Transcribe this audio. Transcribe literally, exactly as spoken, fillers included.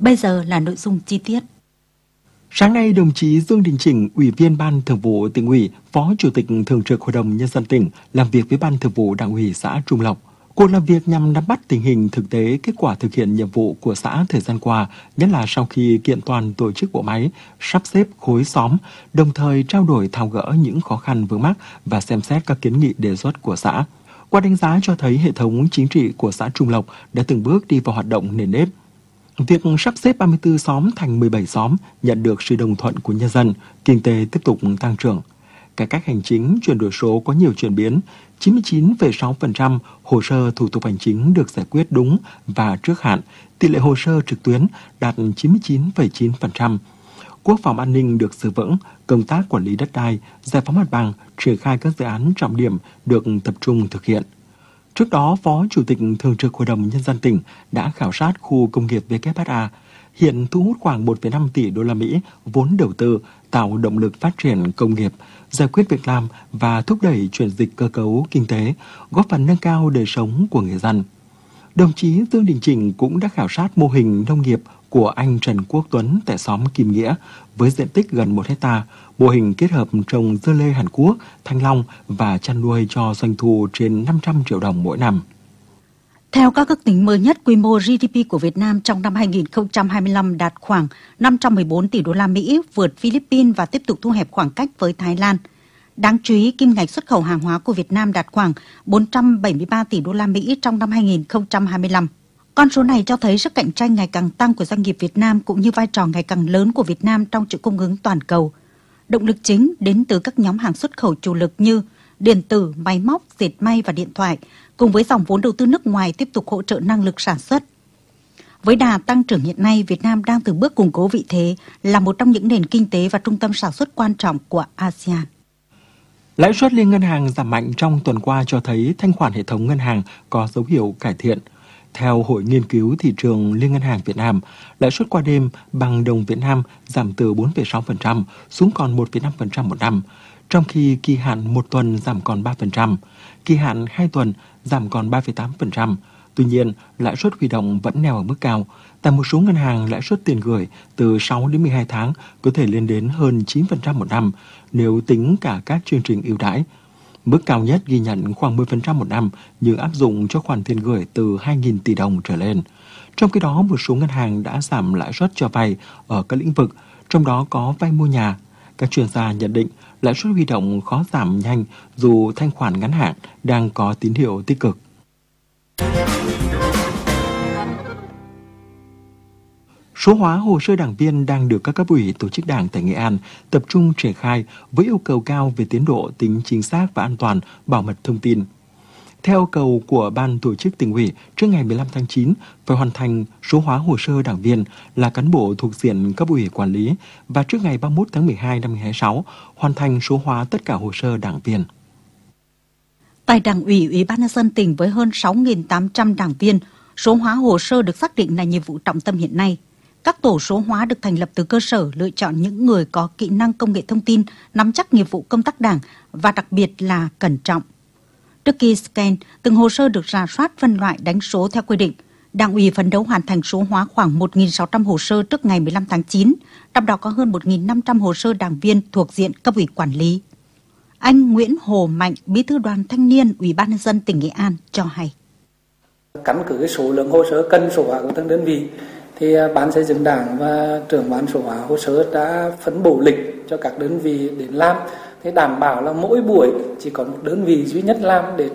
Bây giờ là nội dung chi tiết. Sáng nay, đồng chí Dương Đình Chỉnh, Ủy viên Ban Thường vụ Tỉnh ủy, Phó Chủ tịch Thường trực Hội đồng Nhân dân tỉnh làm việc với Ban Thường vụ Đảng ủy xã Trung Lộc. Cuộc làm việc nhằm nắm bắt tình hình thực tế, kết quả thực hiện nhiệm vụ của xã thời gian qua, nhất là sau khi kiện toàn tổ chức bộ máy, sắp xếp khối xóm, đồng thời trao đổi tháo gỡ những khó khăn vướng mắc và xem xét các kiến nghị đề xuất của xã. Qua đánh giá cho thấy hệ thống chính trị của xã Trung Lộc đã từng bước đi vào hoạt động nền nếp. Việc sắp xếp ba mươi tư xóm thành mười bảy xóm nhận được sự đồng thuận của nhân dân, kinh tế tiếp tục tăng trưởng. Cải cách hành chính, chuyển đổi số có nhiều chuyển biến, chín mươi chín phẩy sáu phần trăm hồ sơ thủ tục hành chính được giải quyết đúng và trước hạn, tỷ lệ hồ sơ trực tuyến đạt chín mươi chín phẩy chín phần trăm. Quốc phòng an ninh được giữ vững, công tác quản lý đất đai, giải phóng mặt bằng, triển khai các dự án trọng điểm được tập trung thực hiện. Trước đó, Phó Chủ tịch Thường trực Hội đồng Nhân dân tỉnh đã khảo sát khu công nghiệp vê kép hát a, hiện thu hút khoảng một phẩy năm tỷ đô la Mỹ vốn đầu tư, tạo động lực phát triển công nghiệp, giải quyết việc làm và thúc đẩy chuyển dịch cơ cấu kinh tế, góp phần nâng cao đời sống của người dân. Đồng chí Dương Đình Chỉnh cũng đã khảo sát mô hình nông nghiệp của anh Trần Quốc Tuấn tại xóm Kim Nghĩa với diện tích gần một hecta, mô hình kết hợp trồng dưa lê Hàn Quốc, thanh long và chăn nuôi cho doanh thu trên năm trăm triệu đồng mỗi năm. Theo các ước tính mới nhất, quy mô giê đê pê của Việt Nam trong năm hai nghìn không trăm hai mươi lăm đạt khoảng năm trăm mười bốn tỷ đô la Mỹ, vượt Philippines và tiếp tục thu hẹp khoảng cách với Thái Lan. Đáng chú ý, kim ngạch xuất khẩu hàng hóa của Việt Nam đạt khoảng bốn trăm bảy mươi ba tỷ đô la Mỹ trong năm hai nghìn không trăm hai mươi lăm. Con số này cho thấy sức cạnh tranh ngày càng tăng của doanh nghiệp Việt Nam cũng như vai trò ngày càng lớn của Việt Nam trong chuỗi cung ứng toàn cầu. Động lực chính đến từ các nhóm hàng xuất khẩu chủ lực như điện tử, máy móc, dệt may và điện thoại, cùng với dòng vốn đầu tư nước ngoài tiếp tục hỗ trợ năng lực sản xuất. Với đà tăng trưởng hiện nay, Việt Nam đang từng bước củng cố vị thế là một trong những nền kinh tế và trung tâm sản xuất quan trọng của a sê an. Lãi suất liên ngân hàng giảm mạnh trong tuần qua cho thấy thanh khoản hệ thống ngân hàng có dấu hiệu cải thiện. Theo Hội Nghiên cứu Thị trường Liên ngân hàng Việt Nam, lãi suất qua đêm bằng đồng Việt Nam giảm từ bốn phẩy sáu phần trăm xuống còn một phẩy năm phần trăm một năm, trong khi kỳ hạn một tuần giảm còn ba phần trăm, kỳ hạn hai tuần giảm còn ba phẩy tám phần trăm. Tuy nhiên, lãi suất huy động vẫn neo ở mức cao. Tại một số ngân hàng, lãi suất tiền gửi từ sáu đến mười hai tháng có thể lên đến hơn chín phần trăm một năm nếu tính cả các chương trình ưu đãi. Mức cao nhất ghi nhận khoảng mười phần trăm một năm nhưng áp dụng cho khoản tiền gửi từ hai nghìn tỷ đồng trở lên. Trong khi đó, một số ngân hàng đã giảm lãi suất cho vay ở các lĩnh vực, trong đó có vay mua nhà. Các chuyên gia nhận định lãi suất huy động khó giảm nhanh dù thanh khoản ngắn hạn đang có tín hiệu tích cực. Số hóa hồ sơ đảng viên đang được các cấp ủy tổ chức đảng tại Nghệ An tập trung triển khai với yêu cầu cao về tiến độ, tính chính xác và an toàn, bảo mật thông tin. Theo yêu cầu của Ban tổ chức Tỉnh ủy, trước ngày mười lăm tháng chín phải hoàn thành số hóa hồ sơ đảng viên là cán bộ thuộc diện cấp ủy quản lý và trước ngày ba mươi mốt tháng mười hai năm hai nghìn không trăm hai mươi sáu hoàn thành số hóa tất cả hồ sơ đảng viên. Tại Đảng ủy, Ủy ban nhân dân tỉnh với hơn sáu nghìn tám trăm đảng viên, số hóa hồ sơ được xác định là nhiệm vụ trọng tâm hiện nay. Các tổ số hóa được thành lập từ cơ sở, lựa chọn những người có kỹ năng công nghệ thông tin, nắm chắc nghiệp vụ công tác đảng và đặc biệt là cẩn trọng. Trước khi scan, từng hồ sơ được rà soát, phân loại, đánh số theo quy định. Đảng ủy phấn đấu hoàn thành số hóa khoảng một nghìn sáu trăm hồ sơ trước ngày mười lăm tháng chín, trong đó có hơn một nghìn năm trăm hồ sơ đảng viên thuộc diện cấp ủy quản lý. Anh Nguyễn Hồ Mạnh, Bí thư Đoàn Thanh niên Ủy ban nhân dân tỉnh Nghệ An cho hay. Căn cứ cái số lượng hồ sơ cần số hóa của từng đơn vị, thì Ban xây dựng Đảng và trưởng ban số hóa hồ sơ đã phân bổ lịch cho các đơn vị đến làm, thế đảm bảo là mỗi buổi chỉ có một đơn vị duy nhất làm để